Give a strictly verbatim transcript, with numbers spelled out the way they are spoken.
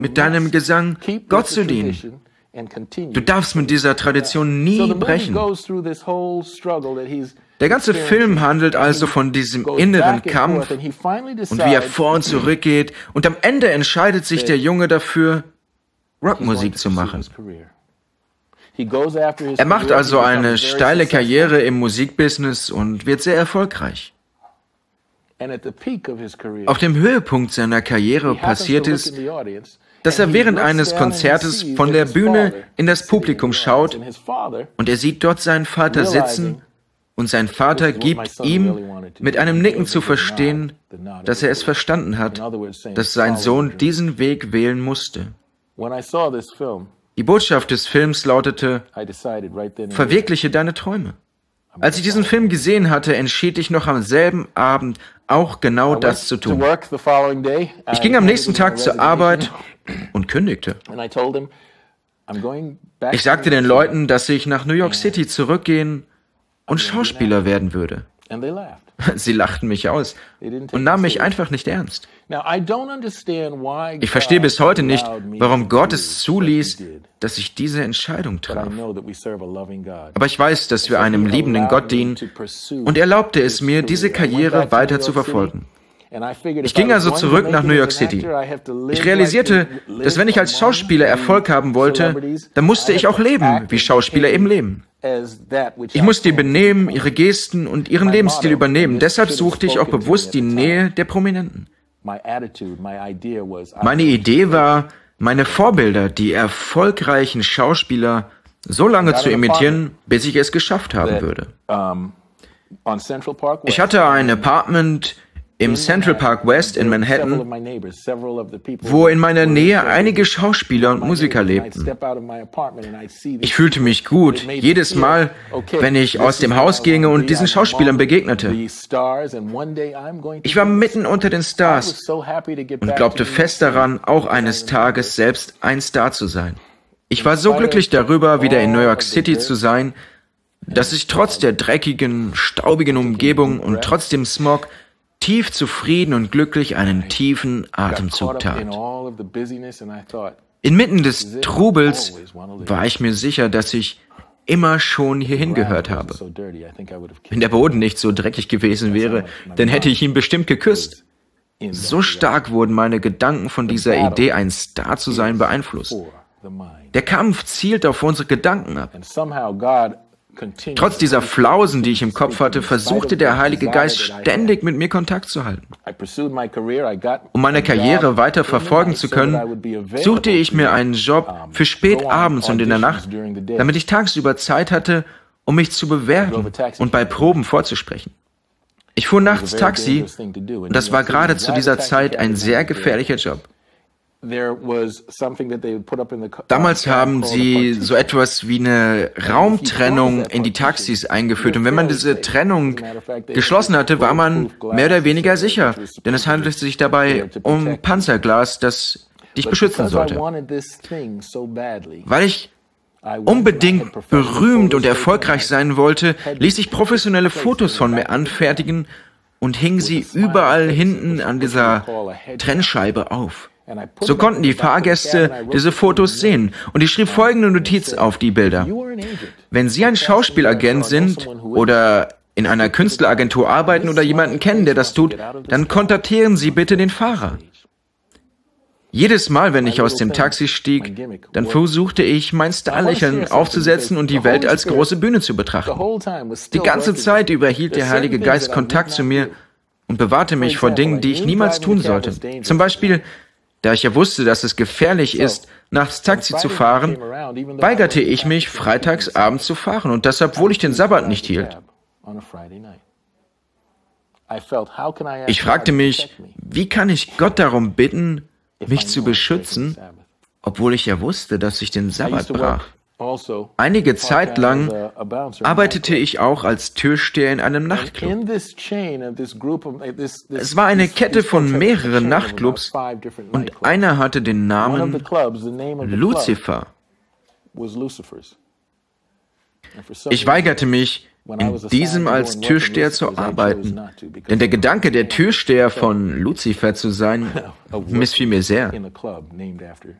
mit deinem Gesang Gott zu dienen. Du darfst mit dieser Tradition nie brechen. Der ganze Film handelt also von diesem inneren Kampf und wie er vor und zurück geht. Und am Ende entscheidet sich der Junge dafür, Rockmusik zu machen. Er macht also eine steile Karriere im Musikbusiness und wird sehr erfolgreich. Auf dem Höhepunkt seiner Karriere passiert es, dass er während eines Konzertes von der Bühne in das Publikum schaut und er sieht dort seinen Vater sitzen und sein Vater gibt ihm mit einem Nicken zu verstehen, dass er es verstanden hat, dass sein Sohn diesen Weg wählen musste. Die Botschaft des Films lautete: Verwirkliche deine Träume. Als ich diesen Film gesehen hatte, entschied ich noch am selben Abend auch genau das zu tun. Ich ging am nächsten Tag zur Arbeit und kündigte. Ich sagte den Leuten, dass ich nach New York City zurückgehen und Schauspieler werden würde. Sie lachten mich aus und nahmen mich einfach nicht ernst. Ich verstehe bis heute nicht, warum Gott es zuließ, dass ich diese Entscheidung traf. Aber ich weiß, dass wir einem liebenden Gott dienen und er erlaubte es mir, diese Karriere weiter zu verfolgen. Ich ging also zurück nach New York City. Ich realisierte, dass wenn ich als Schauspieler Erfolg haben wollte, dann musste ich auch leben, wie Schauspieler eben leben. Ich musste ihr Benehmen, ihre Gesten und ihren Lebensstil übernehmen. Deshalb suchte ich auch bewusst die Nähe der Prominenten. Meine Idee war, meine Vorbilder, die erfolgreichen Schauspieler, so lange zu imitieren, bis ich es geschafft haben würde. Ich hatte ein Apartment im Central Park West in Manhattan, wo in meiner Nähe einige Schauspieler und Musiker lebten. Ich fühlte mich gut, jedes Mal, wenn ich aus dem Haus ginge und diesen Schauspielern begegnete. Ich war mitten unter den Stars und glaubte fest daran, auch eines Tages selbst ein Star zu sein. Ich war so glücklich darüber, wieder in New York City zu sein, dass ich trotz der dreckigen, staubigen Umgebung und trotz dem Smog tief zufrieden und glücklich einen tiefen Atemzug tat. Inmitten des Trubels war ich mir sicher, dass ich immer schon hierhin gehört habe. Wenn der Boden nicht so dreckig gewesen wäre, dann hätte ich ihn bestimmt geküsst. So stark wurden meine Gedanken von dieser Idee, ein Star zu sein, beeinflusst. Der Kampf zielt auf unsere Gedanken ab. Trotz dieser Flausen, die ich im Kopf hatte, versuchte der Heilige Geist ständig mit mir Kontakt zu halten. Um meine Karriere weiter verfolgen zu können, suchte ich mir einen Job für spät abends und in der Nacht, damit ich tagsüber Zeit hatte, um mich zu bewerben und bei Proben vorzusprechen. Ich fuhr nachts Taxi und das war gerade zu dieser Zeit ein sehr gefährlicher Job. Damals haben sie so etwas wie eine Raumtrennung in die Taxis eingeführt. Und wenn man diese Trennung geschlossen hatte, war man mehr oder weniger sicher. Denn es handelte sich dabei um Panzerglas, das dich beschützen sollte. Weil ich unbedingt berühmt und erfolgreich sein wollte, ließ ich professionelle Fotos von mir anfertigen und hing sie überall hinten an dieser Trennscheibe auf. So konnten die Fahrgäste diese Fotos sehen und ich schrieb folgende Notiz auf die Bilder. Wenn Sie ein Schauspielagent sind oder in einer Künstleragentur arbeiten oder jemanden kennen, der das tut, dann kontaktieren Sie bitte den Fahrer. Jedes Mal, wenn ich aus dem Taxi stieg, dann versuchte ich, mein Starlächeln aufzusetzen und die Welt als große Bühne zu betrachten. Die ganze Zeit über hielt der Heilige Geist Kontakt zu mir und bewahrte mich vor Dingen, die ich niemals tun sollte. Zum Beispiel, da ich ja wusste, dass es gefährlich ist, nachts Taxi zu fahren, weigerte ich mich, freitags abends zu fahren und das, obwohl ich den Sabbat nicht hielt. Ich fragte mich, wie kann ich Gott darum bitten, mich zu beschützen, obwohl ich ja wusste, dass ich den Sabbat brach. Einige Zeit lang arbeitete ich auch als Türsteher in einem Nachtclub. Es war eine Kette von mehreren Nachtclubs und einer hatte den Namen Lucifer. Ich weigerte mich, in diesem als Türsteher zu arbeiten. Denn der Gedanke, der Türsteher von Luzifer zu sein, missfiel mir sehr.